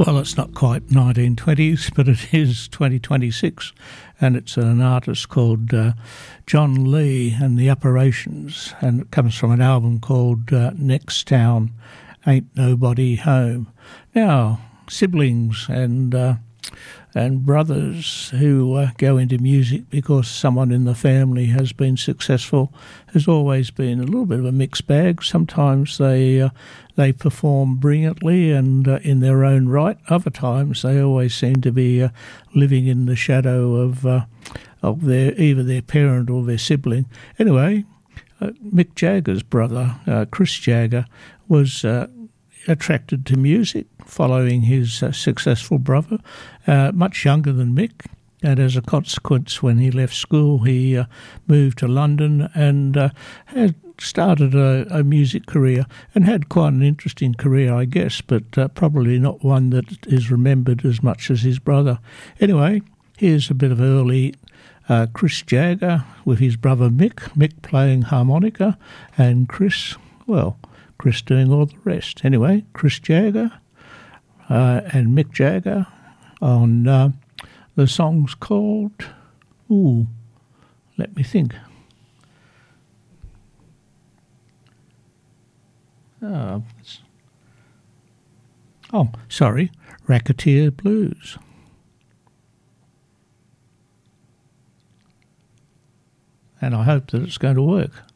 Well, it's not quite 1920s, but it is 2026, and it's an artist called John Lee and the Operations, and it comes from an album called Next Town Ain't Nobody Home. Now, siblings and brothers who go into music because someone in the family has been successful has always been a little bit of a mixed bag. Sometimes they perform brilliantly and in their own right. Other times they always seem to be living in the shadow of their either their parent or their sibling. Anyway, Mick Jagger's brother, Chris Jagger, was attracted to music following his successful brother, much younger than Mick, and as a consequence, when he left school, he moved to London and had started a music career and had quite an interesting career, I guess, but probably not one that is remembered as much as his brother. Anyway, here's a bit of early Chris Jagger with his brother Mick playing harmonica, and Chris doing all the rest. Anyway, Chris Jagger and Mick Jagger on the song's called, let me think. Racketeer Blues. And I hope that it's going to work.